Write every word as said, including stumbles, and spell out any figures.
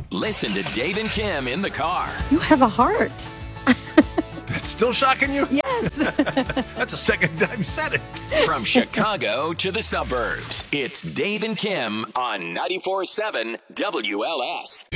Listen to Dave and Kim in the car. You have a heart. That's still shocking you? Yes. That's the second time you said it. From Chicago to the suburbs, it's Dave and Kim on ninety-four point seven W L S.